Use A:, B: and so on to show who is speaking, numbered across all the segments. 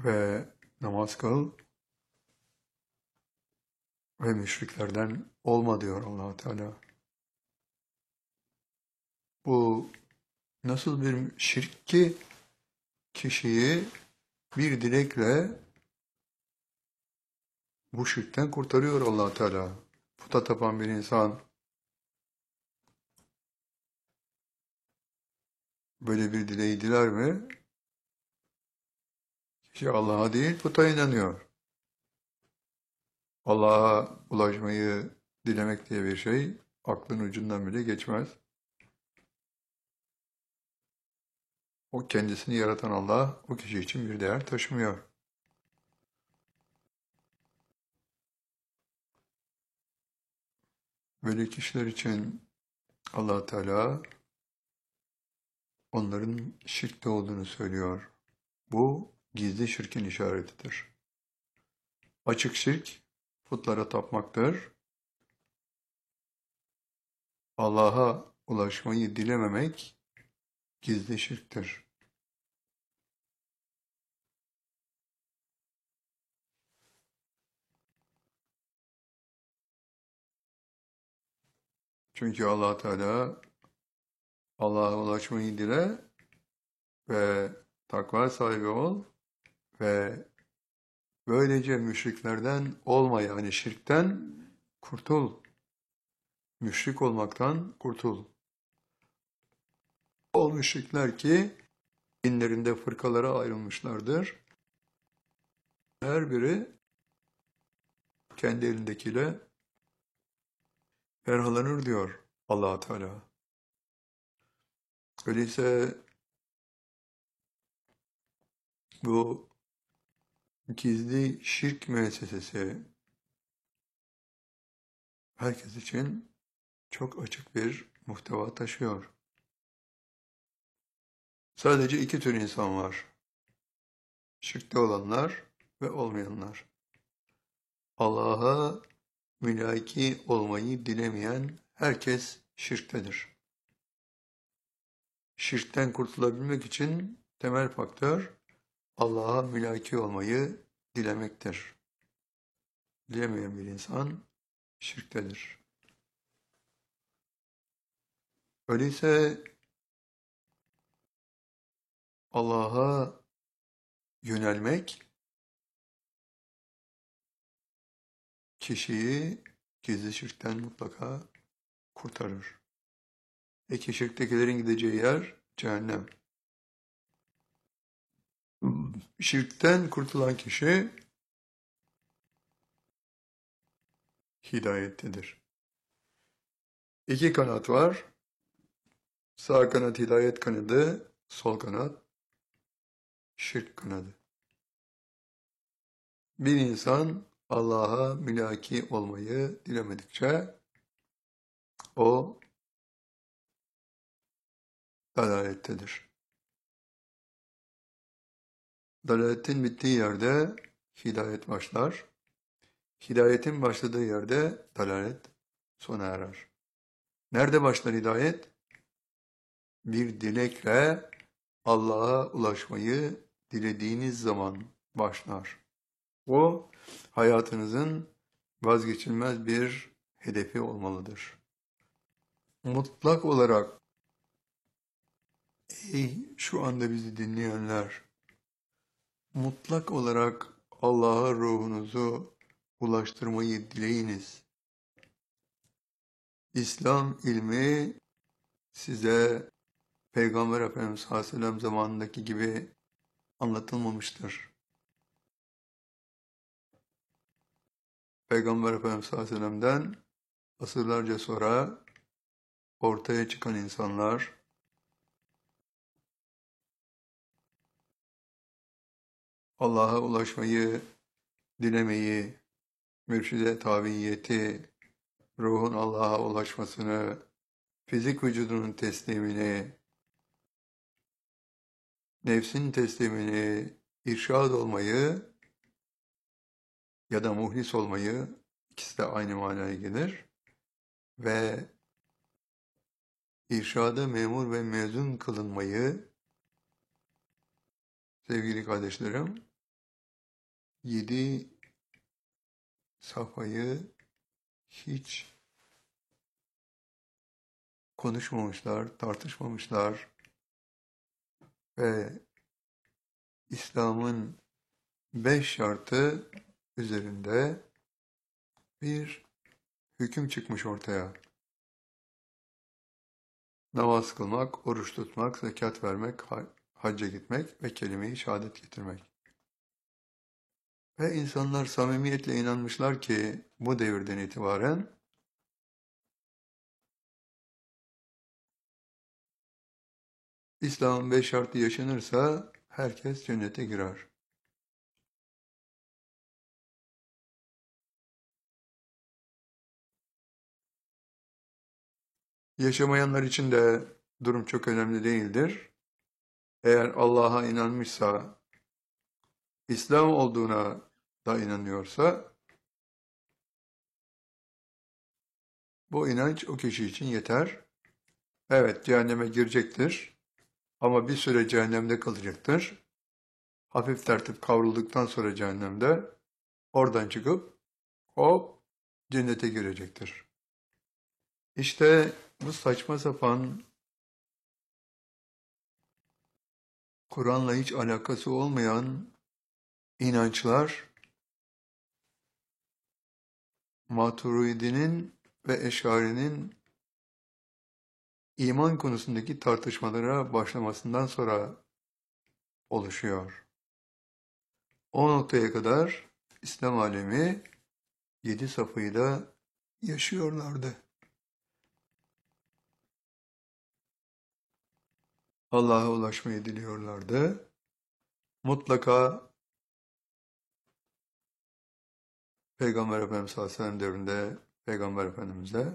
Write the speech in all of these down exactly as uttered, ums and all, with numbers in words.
A: ve namaz kıl ve müşriklerden olma diyor Allah Teala. Bu nasıl bir şirk ki kişiyi bir dilekle bu şirkten kurtarıyor Allah Teala. Puta tapan bir insan böyle bir dileği diler mi? Kişi Allah'a değil puta inanıyor. Allah'a ulaşmayı dilemek diye bir şey aklın ucundan bile geçmez. O kendisini yaratan Allah o kişi için bir değer taşımıyor. Böyle kişiler için Allah Teala onların şirkte olduğunu söylüyor. Bu gizli şirkin işaretidir. Açık şirk putlara tapmaktır. Allah'a ulaşmayı dilememek gizli şirktir. Çünkü Allah Teala Allah'a ulaşmayı dile ve takva sahibi ol ve böylece müşriklerden olma, yani şirkten kurtul. Müşrik olmaktan kurtul. O müşrikler ki dinlerinde fırkalara ayrılmışlardır. Her biri kendi elindekiyle ferahlanır diyor Allah Teala. Öyleyse bu gizli şirk müessesesi herkes için çok açık bir muhteva taşıyor. Sadece iki tür insan var. Şirkte olanlar ve olmayanlar. Allah'a mülaki olmayı dilemeyen herkes şirktedir. Şirkten kurtulabilmek için temel faktör Allah'a mülaki olmayı dilemektir. Dilemeyen bir insan şirktedir. Öyleyse Allah'a yönelmek kişiyi gizli şirkten mutlaka kurtarır. Peki şirktekilerin gideceği yer cehennem. Şirkten kurtulan kişi hidayettedir. İki kanat var. Sağ kanat hidayet kanadı, sol kanat şirk kanadı. Bir insan Allah'a mülaki olmayı dilemedikçe o dalalettedir. Dalaletin bittiği yerde hidayet başlar. Hidayetin başladığı yerde dalalet sona erer. Nerede başlar hidayet? Bir dilekle Allah'a ulaşmayı dilediğiniz zaman başlar. O hayatınızın vazgeçilmez bir hedefi olmalıdır. Mutlak olarak ey şu anda bizi dinleyenler, mutlak olarak Allah'a ruhunuzu ulaştırmayı dileyiniz. İslam ilmi size Peygamber Efendimiz sallallahu aleyhi ve sellem zamanındaki gibi anlatılmamıştır. Peygamber Efendimiz sallallahu aleyhi ve sellem'den asırlarca sonra ortaya çıkan insanlar Allah'a ulaşmayı dilemeyi, mürşide tabiyeti, ruhun Allah'a ulaşmasını, fizik vücudunun teslimini, nefsin teslimini, irşad olmayı ya da muhlis olmayı, ikisi de aynı manaya gelir ve irşada memur ve mezun kılınmayı, sevgili kardeşlerim, yedi safhayı hiç konuşmamışlar, tartışmamışlar ve İslam'ın beş şartı üzerinde bir hüküm çıkmış ortaya. Namaz kılmak, oruç tutmak, zekat vermek, hacca gitmek ve kelime-i şehadet getirmek. Ve insanlar samimiyetle inanmışlar ki bu devirden itibaren İslam'ın beş şartı yaşanırsa herkes cennete girer. Yaşamayanlar için de durum çok önemli değildir. Eğer Allah'a inanmışsa, İslam olduğuna da inanıyorsa, bu inanç o kişi için yeter. Evet, cehenneme girecektir ama bir süre cehennemde kalacaktır. Hafif tertip kavrulduktan sonra cehennemde oradan çıkıp hop cennete girecektir. İşte bu saçma sapan, Kur'an'la hiç alakası olmayan inançlar, Maturidi'nin ve Eş'ari'nin iman konusundaki tartışmalara başlamasından sonra oluşuyor. O noktaya kadar İslam alemi yedi safıyla yaşıyorlardı. Allah'a ulaşmayı diliyorlardı. Mutlaka Peygamber Efendimiz sallallahu aleyhi ve sellem devrinde Peygamber Efendimiz'e,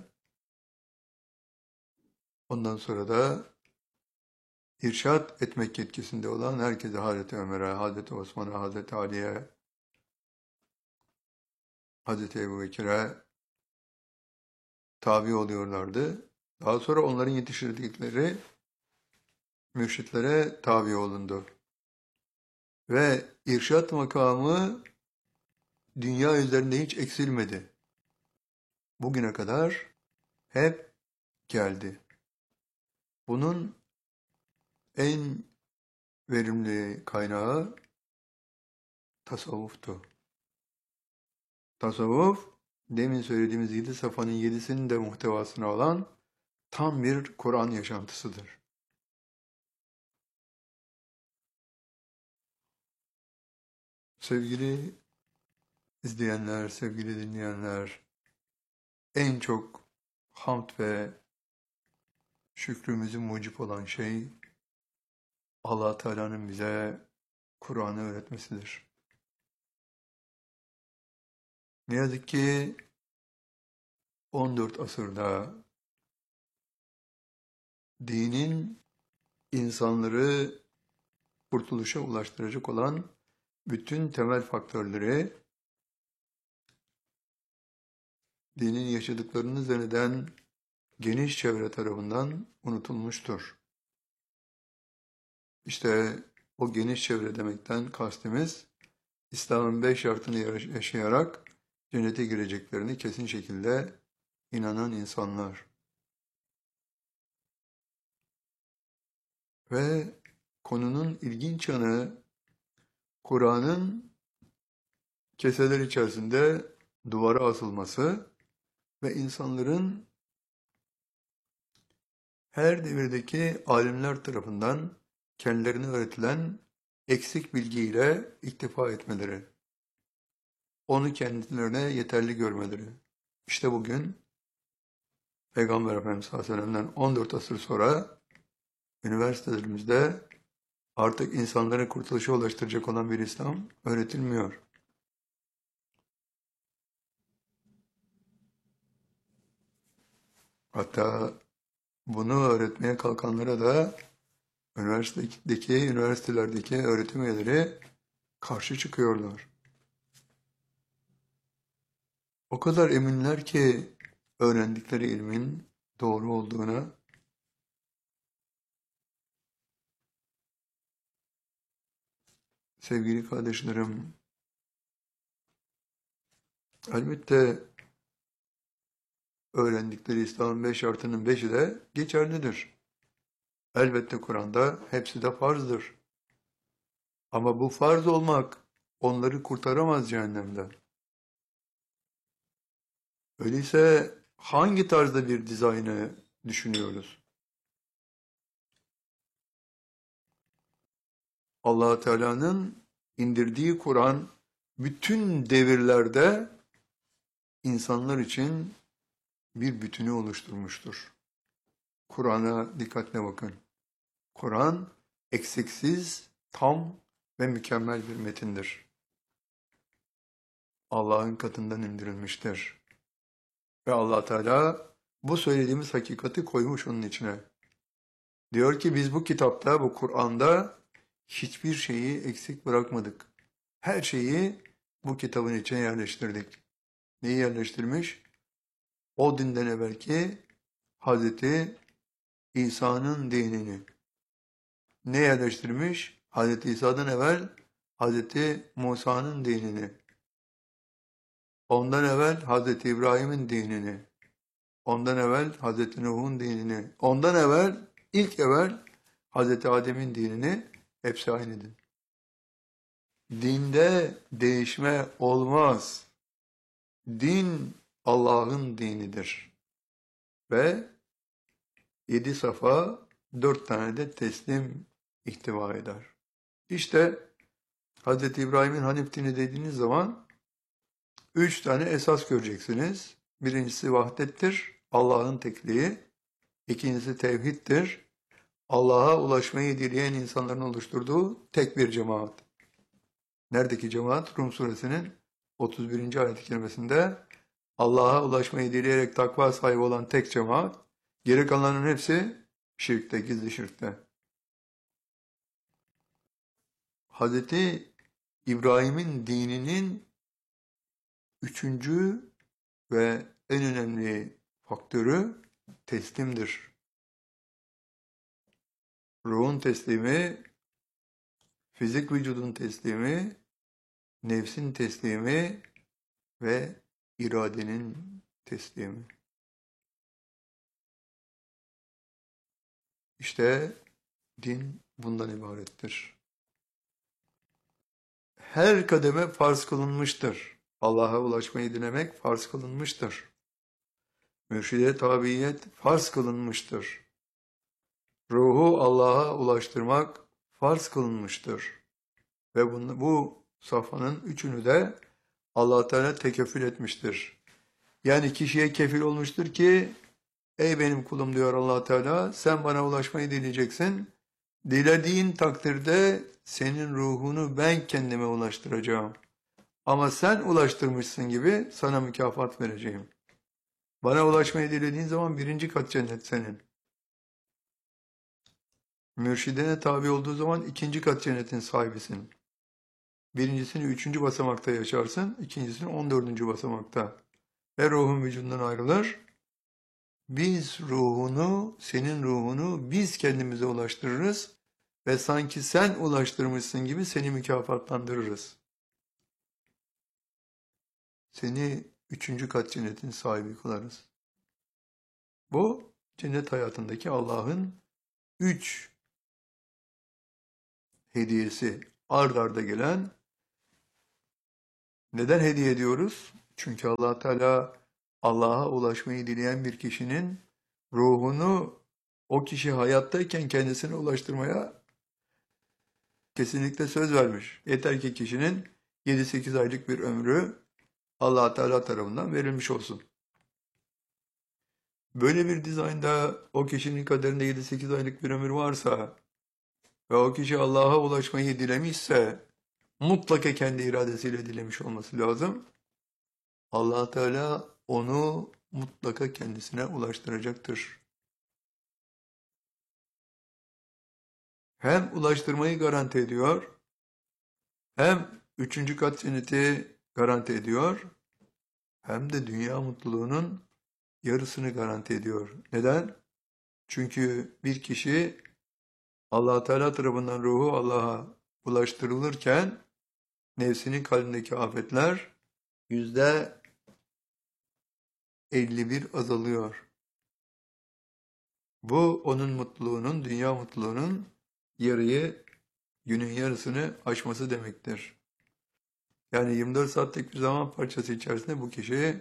A: ondan sonra da irşad etmek yetkisinde olan herkese, Hazreti Ömer'e, Hazreti Osman'a, Hazreti Ali'ye, Hazreti Ebu Bekir'e tabi oluyorlardı. Daha sonra onların yetiştirdikleri mürşitlere tabi olundu. Ve irşad makamı dünya üzerinde hiç eksilmedi. Bugüne kadar hep geldi. Bunun en verimli kaynağı tasavvuftu. Tasavvuf, demin söylediğimiz yedi safhanın yedisinin de muhtevasını alan tam bir Kur'an yaşantısıdır. Sevgili izleyenler, sevgili dinleyenler, en çok hamd ve şükrümüzün mucip olan şey Allah Teala'nın bize Kur'an'ı öğretmesidir. Ne yazık ki on dört asırda dinin insanları kurtuluşa ulaştıracak olan bütün temel faktörleri dinin yaşadıklarını zanneden geniş çevre tarafından unutulmuştur. İşte o geniş çevre demekten kastimiz, İslam'ın beş şartını yaşayarak cennete gireceklerini kesin şekilde inanan insanlar. Ve konunun ilginç yanı, Kur'an'ın keseler içerisinde duvara asılması ve insanların her devirdeki alimler tarafından kendilerine öğretilen eksik bilgiyle iktifa etmeleri, onu kendilerine yeterli görmeleri. İşte bugün Peygamber Efendimiz sallallahu aleyhi ve sellem'den on dört asır sonra üniversitelerimizde artık insanları kurtuluşa ulaştıracak olan bir İslam öğretilmiyor. Hatta bunu öğretmeye kalkanlara da üniversitedeki, üniversitelerdeki öğretim üyeleri karşı çıkıyorlar. O kadar eminler ki öğrendikleri ilmin doğru olduğuna. Sevgili kardeşlerim, Elbette öğrendikleri İslam'ın beş şartının beşi de geçerlidir. Elbette Kur'an'da hepsi de farzdır. Ama bu farz olmak onları kurtaramaz cehennemden. Öyleyse hangi tarzda bir dizaynı düşünüyoruz? Allah Teala'nın indirdiği Kur'an bütün devirlerde insanlar için bir bütünü oluşturmuştur. Kur'an'a dikkatle bakın. Kur'an eksiksiz, tam ve mükemmel bir metindir. Allah'ın katından indirilmiştir. Ve Allah Teala bu söylediğimiz hakikati koymuş onun içine. Diyor ki biz bu kitapta, bu Kur'an'da hiçbir şeyi eksik bırakmadık. Her şeyi bu kitabın içine yerleştirdik. Neyi yerleştirmiş? O dinden evvelki Hazreti İsa'nın dinini. Ne yerleştirmiş? Hazreti İsa'dan evvel Hazreti Musa'nın dinini. Ondan evvel Hazreti İbrahim'in dinini. Ondan evvel Hazreti Nuh'un dinini. Ondan evvel, ilk evvel Hazreti Adem'in dinini. Hepsi aynı din. Dinde değişme olmaz. Din Allah'ın dinidir. Ve yedi safa, dört tane de teslim ihtiva eder. İşte Hazreti İbrahim'in Hanif dini dediğiniz zaman üç tane esas göreceksiniz. Birincisi vahdettir, Allah'ın tekliği. İkincisi tevhiddir, Allah'a ulaşmayı dileyen insanların oluşturduğu tek bir cemaat. Neredeki cemaat? Rum suresinin otuz birinci ayet-i kerimesinde Allah'a ulaşmayı dileyerek takva sahibi olan tek cemaat, geri kalanların hepsi şirkte, gizli şirkte. Hazreti İbrahim'in dininin üçüncü ve en önemli faktörü teslimdir. Ruhun teslimi, fizik vücudun teslimi, nefsin teslimi ve iradenin teslimi. İşte din bundan ibarettir. Her kademe farz kılınmıştır. Allah'a ulaşmayı dilemek farz kılınmıştır. Mürşide tabiyet farz kılınmıştır. Ruhu Allah'a ulaştırmak farz kılınmıştır. Ve bunu, bu safhanın üçünü de Allah Teala tekeffül etmiştir. Yani kişiye kefil olmuştur ki, ey benim kulum diyor Allah Teala, sen bana ulaşmayı dileyeceksin. Dilediğin takdirde senin ruhunu ben kendime ulaştıracağım. Ama sen ulaştırmışsın gibi sana mükafat vereceğim. Bana ulaşmayı dilediğin zaman birinci kat cennet senin. Mürşidine tabi olduğu zaman ikinci kat cennetin sahibisin. Birincisini üçüncü basamakta yaşarsın, ikincisini on dördüncü basamakta. Ve ruhun vücudundan ayrılır. Biz ruhunu, senin ruhunu biz kendimize ulaştırırız ve sanki sen ulaştırmışsın gibi seni mükafatlandırırız. Seni üçüncü kat cennetin sahibi kılarız. Bu cennet hayatındaki Allah'ın üç hediyesi ard arda gelen. Neden hediye ediyoruz? Çünkü Allah Teala Allah'a ulaşmayı dileyen bir kişinin ruhunu o kişi hayattayken kendisine ulaştırmaya kesinlikle söz vermiş. Yeter ki kişinin yedi sekiz aylık bir ömrü Allah Teala tarafından verilmiş olsun. Böyle bir dizaynda o kişinin kaderinde yedi sekiz aylık bir ömür varsa ve o kişi Allah'a ulaşmayı dilemişse mutlaka kendi iradesiyle dilemiş olması lazım. Allah Teala onu mutlaka kendisine ulaştıracaktır. Hem ulaştırmayı garanti ediyor, hem üçüncü kat cenneti garanti ediyor, hem de dünya mutluluğunun yarısını garanti ediyor. Neden? Çünkü bir kişi Allah Teala tarafından ruhu Allah'a ulaştırılırken nefsinin kalbindeki afetler yüzde elli bir azalıyor. Bu onun mutluluğunun, dünya mutluluğunun yarıyı, günün yarısını aşması demektir. Yani yirmi dört saatlik bir zaman parçası içerisinde bu kişi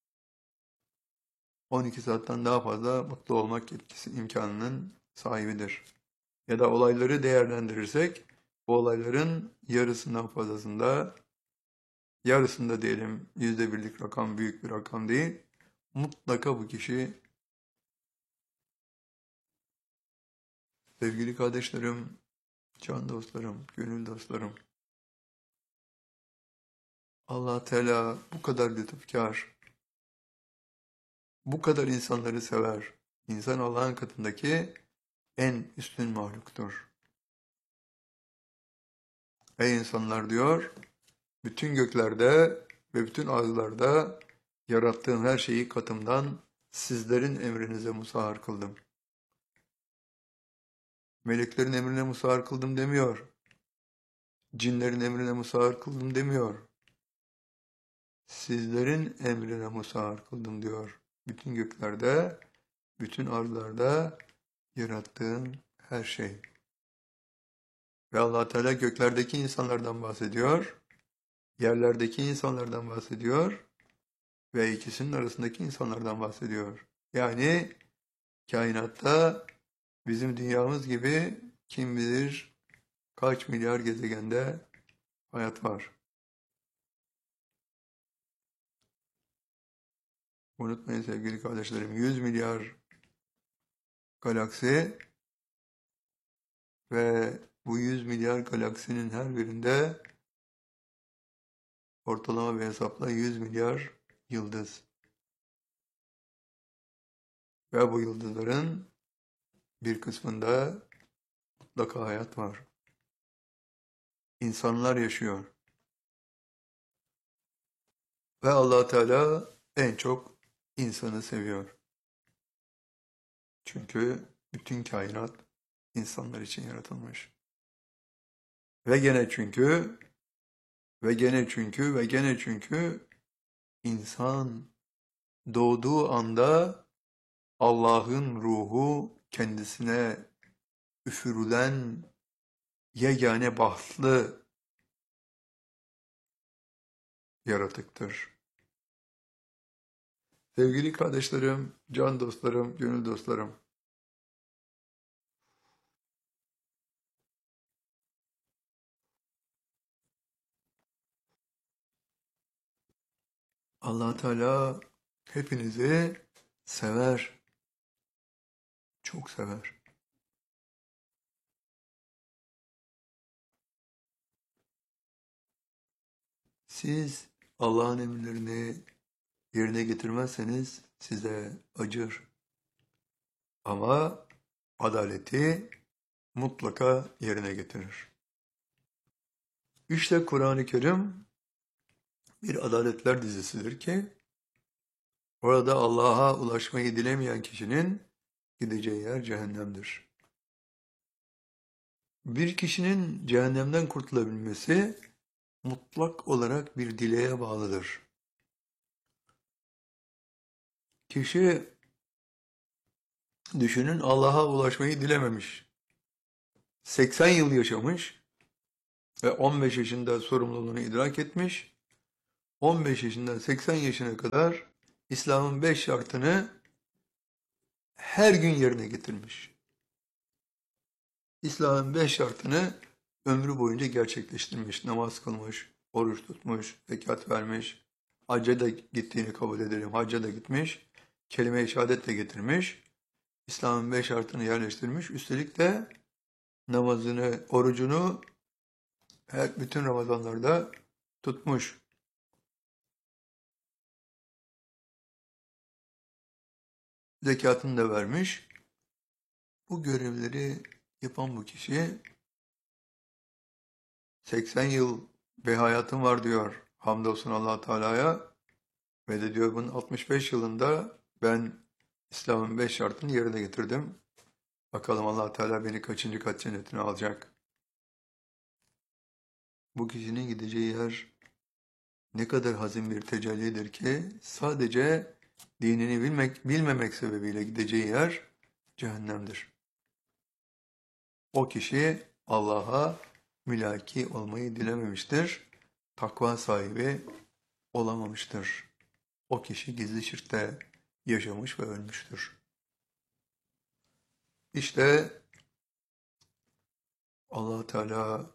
A: on iki saatten daha fazla mutlu olmak yetkisi imkanının sahibidir. Ya da olayları değerlendirirsek, bu olayların yarısından fazlasında, yarısında diyelim yüzde birlik rakam büyük bir rakam değil, mutlaka bu kişi, sevgili kardeşlerim, can dostlarım, gönül dostlarım, Allah Teala bu kadar lütufkar, bu kadar insanları sever. İnsan Allah'ın katındaki en üstün mahluktur. Ey insanlar diyor, bütün göklerde ve bütün arzlarda yarattığım her şeyi katımdan sizlerin emrinize musahhar kıldım. Meleklerin emrine musahhar kıldım demiyor. Cinlerin emrine musahhar kıldım demiyor. Sizlerin emrine musahhar kıldım diyor. Bütün göklerde, bütün arzlarda yarattığım her şey. Ve Allah Teala göklerdeki insanlardan bahsediyor, yerlerdeki insanlardan bahsediyor ve ikisinin arasındaki insanlardan bahsediyor. Yani kainatta bizim dünyamız gibi kim bilir kaç milyar gezegende hayat var. Unutmayın sevgili kardeşlerim, yüz milyar galaksi ve bu yüz milyar galaksinin her birinde ortalama bir hesapla yüz milyar yıldız. Ve bu yıldızların bir kısmında mutlaka hayat var. İnsanlar yaşıyor. Ve Allah Teala en çok insanı seviyor. Çünkü bütün kainat insanlar için yaratılmış. Ve gene çünkü, ve gene çünkü, ve gene çünkü insan doğduğu anda Allah'ın ruhu kendisine üfürülen yegane bahtlı yaratıktır. Sevgili kardeşlerim, can dostlarım, gönül dostlarım, Allah Teala hepinizi sever, çok sever. Siz Allah'ın emirlerini yerine getirmezseniz size acır. Ama adaleti mutlaka yerine getirir. İşte Kur'an-ı Kerim bir adaletler dizisidir ki orada Allah'a ulaşmayı dilemeyen kişinin gideceği yer cehennemdir. Bir kişinin cehennemden kurtulabilmesi mutlak olarak bir dileğe bağlıdır. Kişi düşünün Allah'a ulaşmayı dilememiş. seksen yıl yaşamış ve on beş yaşında sorumluluğunu idrak etmiş. on beş yaşından seksen yaşına kadar İslam'ın beş şartını her gün yerine getirmiş. İslam'ın beş şartını ömrü boyunca gerçekleştirmiş. Namaz kılmış, oruç tutmuş, zekat vermiş, hacca da gittiğini kabul edelim. Hacca da gitmiş, kelime-i şehadet de getirmiş. İslam'ın beş şartını yerleştirmiş. Üstelik de namazını, orucunu her, bütün Ramazanlarda tutmuş. Zekatını da vermiş. Bu görevleri yapan bu kişi seksen yıl bir hayatım var diyor. Hamdolsun Allah Teala'ya. Ve de diyor bunun altmış beş yılında ben İslam'ın beş şartını yerine getirdim. Bakalım Allah Teala beni kaçıncı kat cennetine alacak. Bu kişinin gideceği yer ne kadar hazin bir tecellidir ki sadece dinini bilmek, bilmemek sebebiyle gideceği yer cehennemdir. O kişi Allah'a mülaki olmayı dilememiştir, takva sahibi olamamıştır. O kişi gizli şirkte yaşamış ve ölmüştür. İşte Allah Teala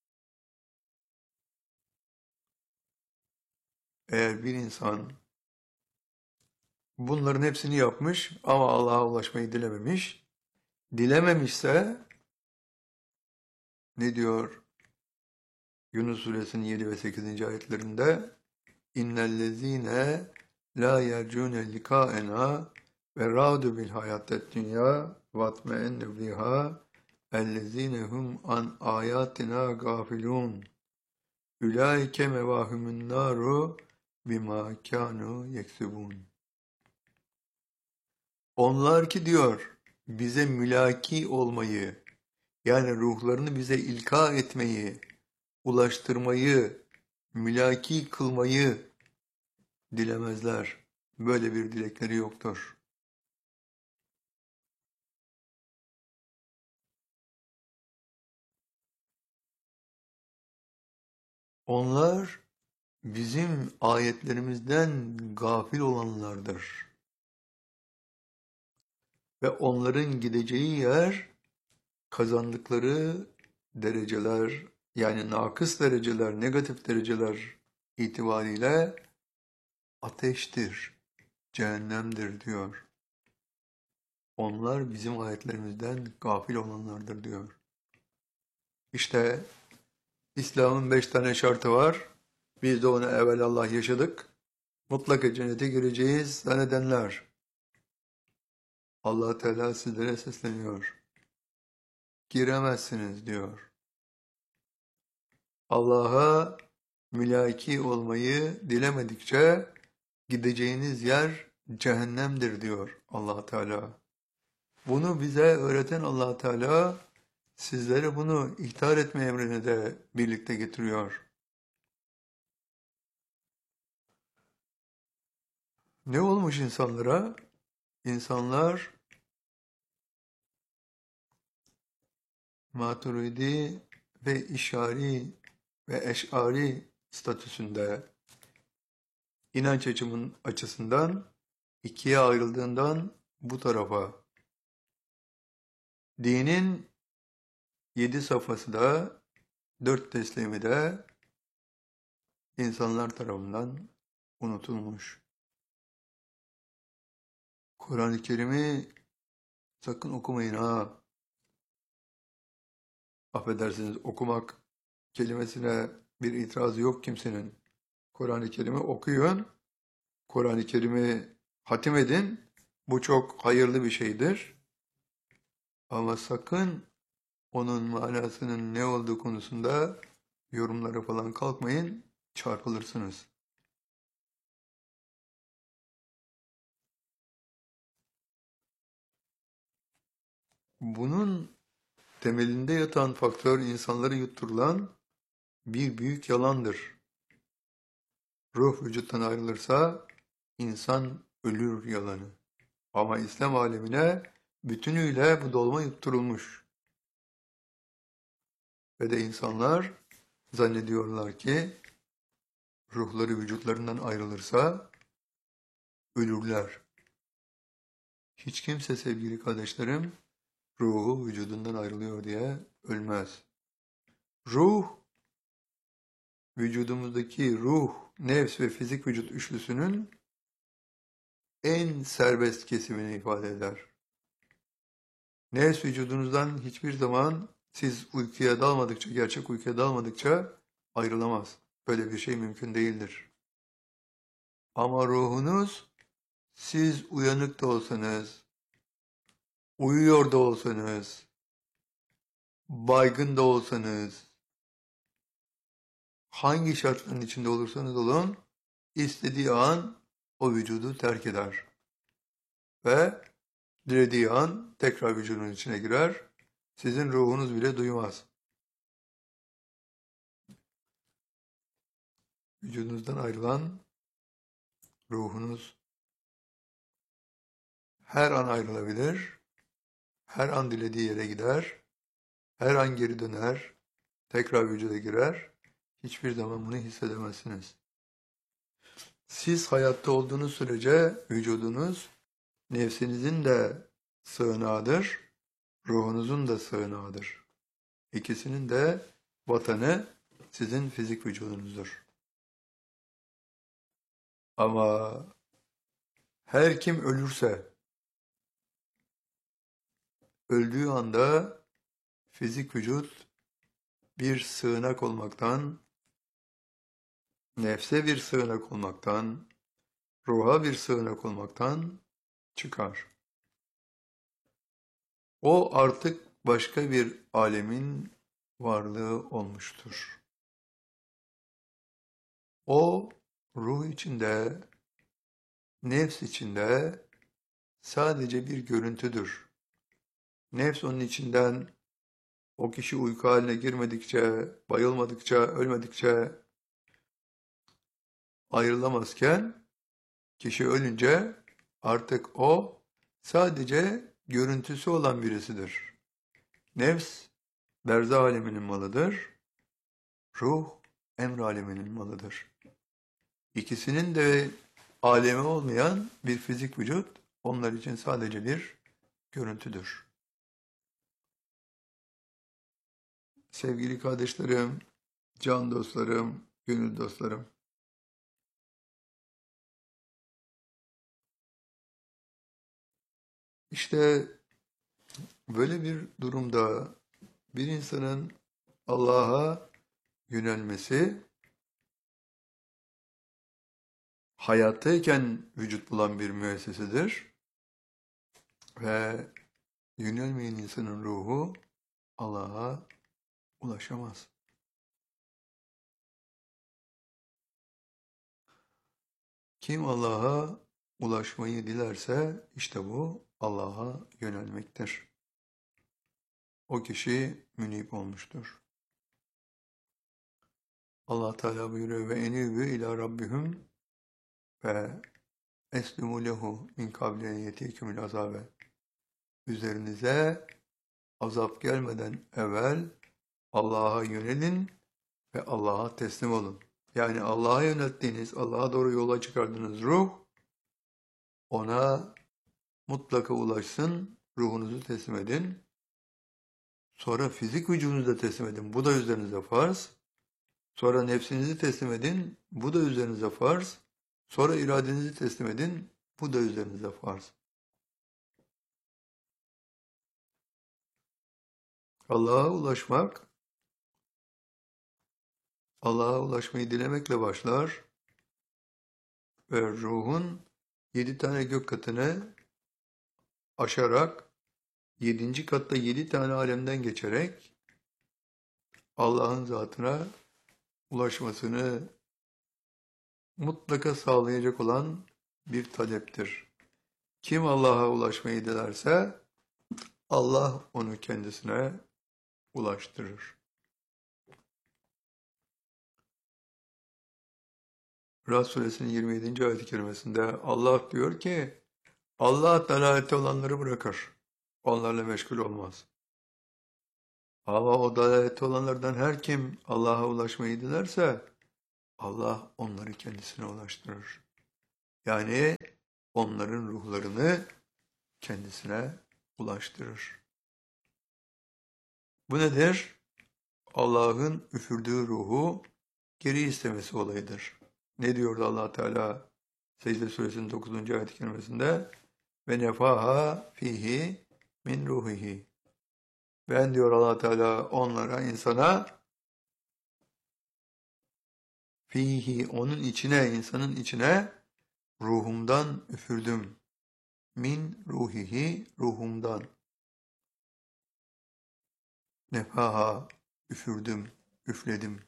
A: eğer bir insan bunların hepsini yapmış ama Allah'a ulaşmayı dilememiş, dilememişse ne diyor Yunus suresinin yedi ve sekizinci ayetlerinde? İnnellezîne la yercûne likâena ve râdu bil hayâted dünya vatme'ennu biha ellezîne hum an âyâtina gâfilûn ulaike mevahumun nâru bimâ kânû yeksibûn. Onlar ki diyor bize mülaki olmayı, yani ruhlarını bize ilka etmeyi, ulaştırmayı, mülaki kılmayı dilemezler. Böyle bir dilekleri yoktur. Onlar bizim ayetlerimizden gafil olanlardır. Ve onların gideceği yer kazandıkları dereceler, yani nakıs dereceler, negatif dereceler itibariyle ateştir, cehennemdir diyor. Onlar bizim ayetlerimizden gafil olanlardır diyor. İşte İslam'ın beş tane şartı var. Biz de onu evvelallah yaşadık. Mutlaka cennete gireceğiz zannedenler. Allah Teala sizlere sesleniyor. Giremezsiniz diyor. Allah'a mülaki olmayı dilemedikçe gideceğiniz yer cehennemdir diyor Allah Teala. Bunu bize öğreten Allah Teala sizlere bunu ihtar etme emrini de birlikte getiriyor. Ne olmuş insanlara? İnsanlar Maturidi ve İşari ve Eş'ari statüsünde inanç açımın açısından ikiye ayrıldığından bu tarafa dinin yedi safhası da dört teslimi de insanlar tarafından unutulmuş. Kur'an-ı Kerim'i sakın okumayın ha. Affedersiniz, okumak kelimesine bir itirazı yok kimsenin. Kur'an-ı Kerim'i okuyun, Kur'an-ı Kerim'i hatim edin. Bu çok hayırlı bir şeydir. Ama sakın onun manasının ne olduğu konusunda yorumlara falan kalkmayın, çarpılırsınız. Bunun temelinde yatan faktör insanları yutturulan bir büyük yalandır. Ruh vücuttan ayrılırsa insan ölür yalanı. Ama İslam alemine bütünüyle bu dolma yutturulmuş. Ve de insanlar zannediyorlar ki ruhları vücutlarından ayrılırsa ölürler. Hiç kimse sevgili kardeşlerim ruhu vücudundan ayrılıyor diye ölmez. Ruh, vücudumuzdaki ruh, nefs ve fizik vücut üçlüsünün en serbest kesimini ifade eder. Nefs vücudunuzdan hiçbir zaman siz uykuya dalmadıkça, gerçek uykuya dalmadıkça ayrılamaz. Böyle bir şey mümkün değildir. Ama ruhunuz siz uyanık da olsanız, uyuyor da olsanız, baygın da olsanız, hangi şartların içinde olursanız olun, istediği an o vücudu terk eder. Ve dilediği an tekrar vücudun içine girer. Sizin ruhunuz bile duymaz. Vücudunuzdan ayrılan ruhunuz her an ayrılabilir, her an dilediği yere gider, her an geri döner, tekrar vücuda girer. Hiçbir zaman bunu hissedemezsiniz. Siz hayatta olduğunuz sürece vücudunuz nefsinizin de sığınağıdır, ruhunuzun da sığınağıdır. İkisinin de vatanı sizin fizik vücudunuzdur. Ama her kim ölürse, öldüğü anda fizik vücut bir sığınak olmaktan, nefse bir sığınak olmaktan, ruha bir sığınak olmaktan çıkar. O artık başka bir alemin varlığı olmuştur. O ruh içinde, nefs içinde sadece bir görüntüdür. Nefs onun içinden o kişi uyku haline girmedikçe, bayılmadıkça, ölmedikçe ayrılamazken, kişi ölünce artık o sadece görüntüsü olan birisidir. Nefs berzah aleminin malıdır. Ruh emr aleminin malıdır. İkisinin de alemi olmayan bir fizik vücut onlar için sadece bir görüntüdür. Sevgili kardeşlerim, can dostlarım, gönül dostlarım. İşte böyle bir durumda bir insanın Allah'a yönelmesi, hayattayken vücut bulan bir müessesedir ve yönelmeyen insanın ruhu Allah'a ulaşamaz. Kim Allah'a ulaşmayı dilerse işte bu Allah'a yönelmektir. O kişi münib olmuştur. Allah Teala buyuruyor ve enîbû ilâ rabbihim ve eslimû lehu min kavli en yetîkümül azâbe. Üzerinize azap gelmeden evvel Allah'a yönelin ve Allah'a teslim olun. Yani Allah'a yönelttiğiniz, Allah'a doğru yola çıkardığınız ruh, ona mutlaka ulaşsın, ruhunuzu teslim edin. Sonra fizik vücudunuzu da teslim edin, bu da üzerinize farz. Sonra nefsinizi teslim edin, bu da üzerinize farz. Sonra iradenizi teslim edin, bu da üzerinize farz. Allah'a ulaşmak, Allah'a ulaşmayı dilemekle başlar ve ruhun yedi tane gök katını aşarak, yedinci katta yedi tane alemden geçerek Allah'ın zatına ulaşmasını mutlaka sağlayacak olan bir taleptir. Kim Allah'a ulaşmayı dilerse Allah onu kendisine ulaştırır. Ra'd suresinin yirmi yedinci ayet-i kerimesinde Allah diyor ki Allah dalalette olanları bırakır. Onlarla meşgul olmaz. Ama o dalalette olanlardan her kim Allah'a ulaşmayı dilerse Allah onları kendisine ulaştırır. Yani onların ruhlarını kendisine ulaştırır. Bu nedir? Allah'ın üfürdüğü ruhu geri istemesi olayıdır. Ne diyordu Allah Teala Secde Suresinin dokuzuncu ayet-i kerimesinde? Ve nefaha fihi min ruhihi. Ben diyor Allah Teala onlara, insana fihi, onun içine, insanın içine ruhumdan üfürdüm. Min ruhihi, ruhumdan. Nefaha, üfürdüm, üfledim.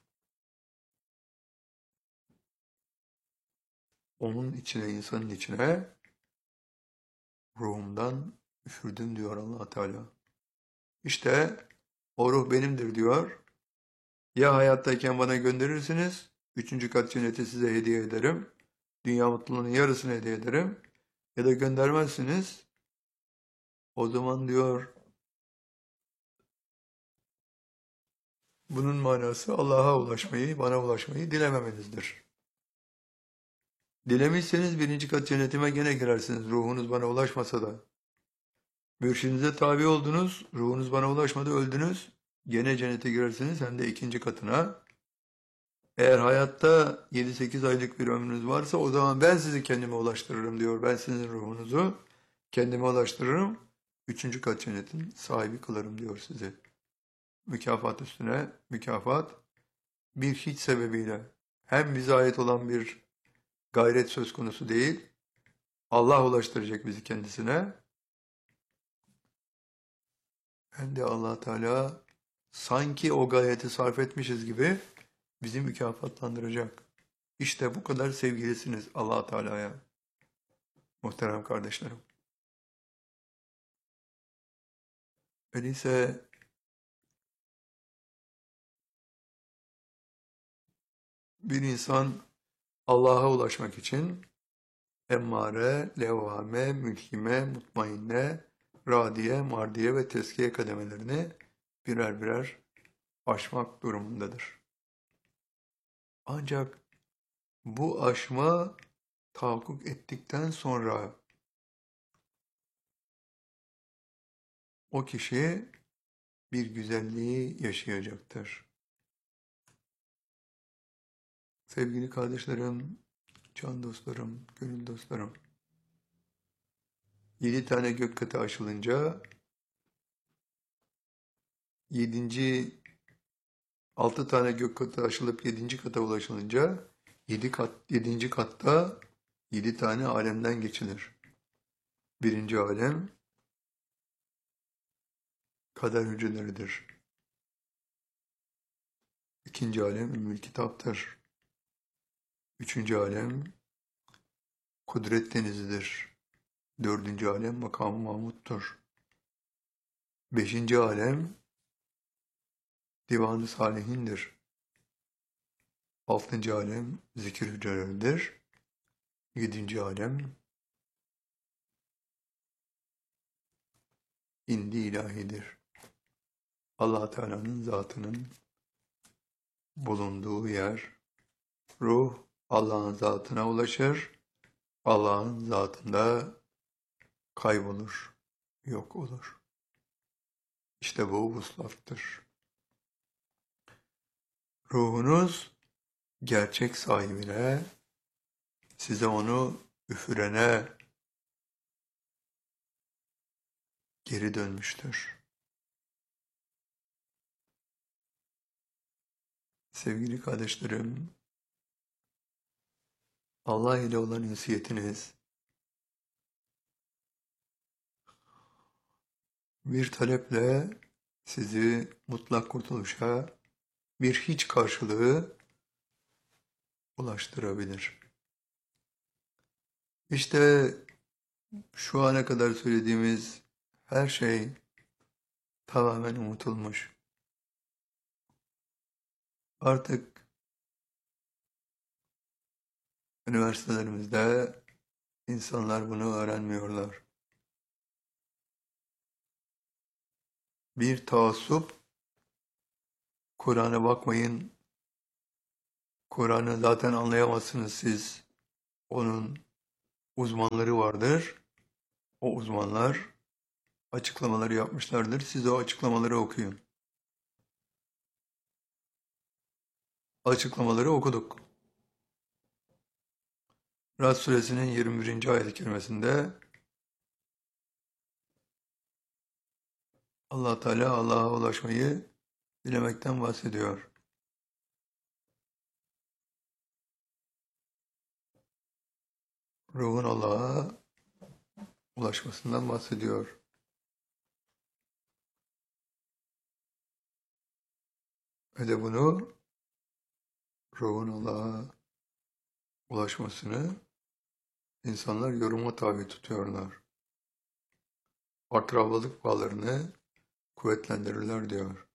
A: Onun içine, insanın içine ruhumdan üfürdüm diyor Allah Teala. İşte o ruh benimdir diyor. Ya hayattayken bana gönderirsiniz, üçüncü kat cenneti size hediye ederim. Dünya mutluluğunun yarısını hediye ederim. Ya da göndermezsiniz, O zaman diyor, bunun manası Allah'a ulaşmayı, bana ulaşmayı dilememenizdir. Dilemişseniz birinci kat cennetime gene girersiniz, ruhunuz bana ulaşmasa da. Mürşidinize tabi oldunuz, ruhunuz bana ulaşmadı, öldünüz. Gene cennete girersiniz, hem de ikinci katına. Eğer hayatta yedi sekiz aylık bir ömrünüz varsa, o zaman ben sizi kendime ulaştırırım diyor. Ben sizin ruhunuzu kendime ulaştırırım. Üçüncü kat cennetin sahibi kılarım diyor sizi. Mükafat üstüne mükafat, bir hiç sebebiyle. Hem bize ait olan bir gayret söz konusu değil, Allah ulaştıracak bizi kendisine. Hem de Allah Teala sanki o gayreti sarf etmişiz gibi bizi mükafatlandıracak. İşte bu kadar sevgilisiniz Allah Teala'ya. Muhterem kardeşlerim. Öyleyse bir insan Allah'a ulaşmak için emmare, levvame, mülhime, mutmainne, radiye, mardiye ve teskiye kademelerini birer birer aşmak durumundadır. Ancak bu aşma tahakkuk ettikten sonra o kişi bir güzelliği yaşayacaktır. Sevgili kardeşlerim, can dostlarım, gönül dostlarım, yedi tane gök katı aşılınca, yedinci, altı tane gök katı aşılıp yedinci kata ulaşılınca, yedi kat, yedinci katta yedi tane alemden geçilir. Birinci alem, kader hücreleridir. İkinci alem, Ümmül Kitap'tır. Üçüncü alem, Kudret Denizi'dir. Dördüncü alem, Makam-ı Mahmud'dur. Beşinci alem, Divan-ı Salihin'dir. Altıncı alem, Zikir hücreleridir. Yedinci alem, İndi ilahidir. Allah Teala'nın zatının bulunduğu yer, ruh Allah'ın zatına ulaşır, Allah'ın zatında kaybolur, yok olur. İşte bu vuslattır. Ruhunuz gerçek sahibine, size onu üfürene geri dönmüştür. Sevgili kardeşlerim, Allah ile olan ünsiyetiniz bir taleple sizi mutlak kurtuluşa, bir hiç karşılığı ulaştırabilir. İşte şu ana kadar söylediğimiz her şey tamamen unutulmuş. Artık üniversitelerimizde insanlar bunu öğrenmiyorlar. Bir taassup, Kur'an'a bakmayın, Kur'an'ı zaten anlayamazsınız siz. Onun uzmanları vardır. O uzmanlar açıklamaları yapmışlardır. Siz o açıklamaları okuyun. Açıklamaları okuduk. Rad suresinin yirmi birinci ayet-i kerimesinde Allah Teala Allah'a ulaşmayı dilemekten bahsediyor. Ruhun Allah'a ulaşmasından bahsediyor. Ve de bunu, ruhun Allah'a ulaşmasını insanlar yoruma tabi tutuyorlar. Akrabalık bağlarını kuvvetlendirirler diyor.